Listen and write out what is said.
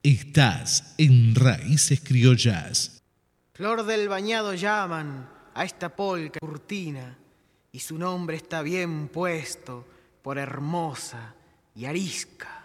Estás en Raíces Criollas. Flor del Bañado llaman a esta polca curtina, y su nombre está bien puesto por hermosa y arisca.